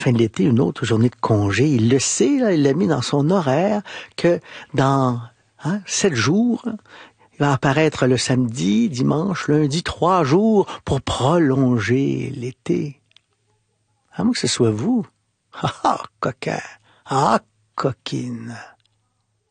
fin de l'été, une autre journée de congé. Il le sait, là, il l'a mis dans son horaire que dans 7 jours, il va apparaître le samedi, dimanche, lundi, 3 jours pour prolonger l'été. À moins que ce soit vous. Ah, coquin. Ah, coquine.